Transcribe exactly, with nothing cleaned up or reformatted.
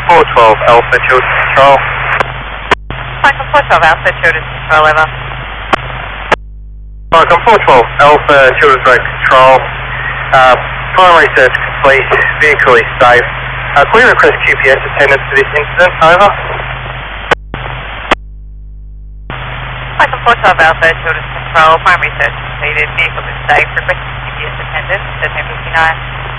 four twelve Alpha Children's Control. Falcon four twelve Alpha Children's Control, over. Falcon four twelve Alpha Children's Road Control. Uh, primary search complete, vehicle is safe. Uh, can we request Q P S attendance for this incident, over? Falcon four twelve Alpha Children's Control, primary search completed, vehicle is safe, requesting Q P S attendance at ten fifty-nine.